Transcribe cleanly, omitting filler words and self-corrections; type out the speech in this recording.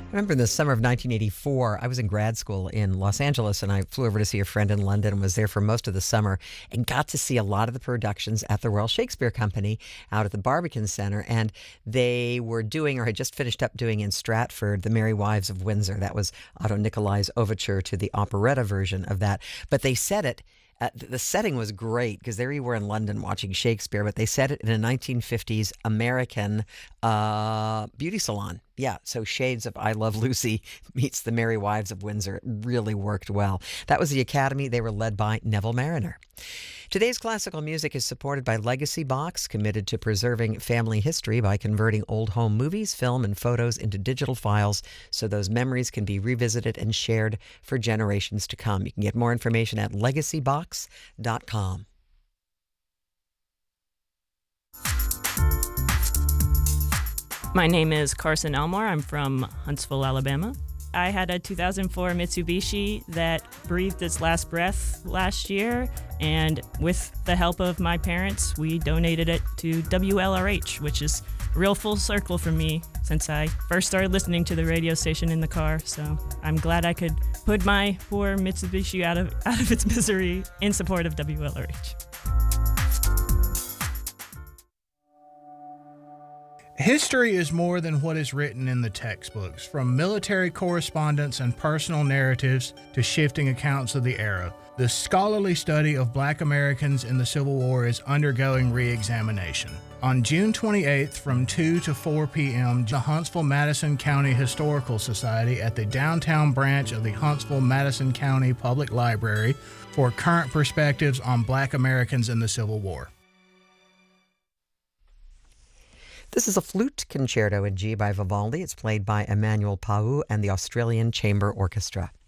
I remember in the summer of 1984, I was in grad school in Los Angeles, and I flew over to see a friend in London and was there for most of the summer and got to see a lot of the productions at the Royal Shakespeare Company out at the Barbican Center. And they were doing, or had just finished up doing in Stratford, The Merry Wives of Windsor. That was Otto Nicolai's overture to the operetta version of that. But they said it. The setting was great because there you were in London watching Shakespeare, but they set it in a 1950s American beauty salon. Yeah, so shades of I Love Lucy meets The Merry Wives of Windsor. It really worked well. That was the Academy. They were led by Neville Marriner. Today's classical music is supported by Legacy Box, committed to preserving family history by converting old home movies, film, and photos into digital files so those memories can be revisited and shared for generations to come. You can get more information at legacybox.com. My name is Carson Elmore. I'm from Huntsville, Alabama. I had a 2004 Mitsubishi that breathed its last breath last year, and with the help of my parents, we donated it to WLRH, which is a real full circle for me since I first started listening to the radio station in the car. So I'm glad I could put my poor Mitsubishi out of its misery in support of WLRH. History is more than what is written in the textbooks, from military correspondence and personal narratives to shifting accounts of the era. The scholarly study of Black Americans in the Civil War is undergoing re-examination. On June 28th from 2 to 4 p.m., the Huntsville-Madison County Historical Society at the downtown branch of the Huntsville-Madison County Public Library for current perspectives on Black Americans in the Civil War. This is a flute concerto in G by Vivaldi. It's played by Emmanuel Pau and the Australian Chamber Orchestra.